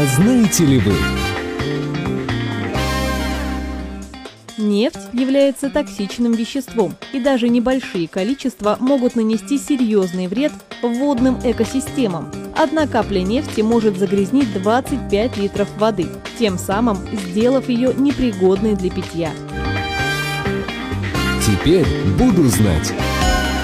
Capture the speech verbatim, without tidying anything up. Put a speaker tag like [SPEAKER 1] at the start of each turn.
[SPEAKER 1] А знаете ли вы?
[SPEAKER 2] Нефть является токсичным веществом, и даже небольшие количества могут нанести серьезный вред водным экосистемам. Одна капля нефти может загрязнить двадцать пять литров воды, тем самым сделав ее непригодной для питья.
[SPEAKER 1] Теперь буду знать.